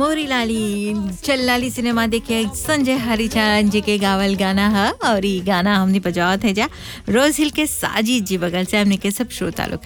मोरी लाली चल लाली सिनेमा देखे संजय हरिचंद जी के गावल गाना है और ये गाना हमने बजावत है जा रोज हिल के साजिद जी बगल से हमने के सब श्रोता लोग